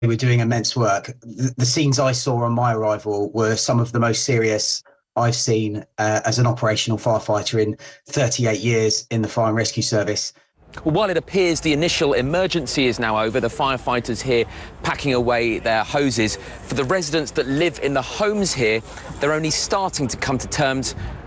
They were doing immense work. The scenes I saw on my arrival were some of the most serious I've seen as an operational firefighter in 38 years in the Fire and Rescue Service. Well, while it appears the initial emergency is now over, the firefighters here packing away their hoses, for the residents that live in the homes here, they're only starting to come to terms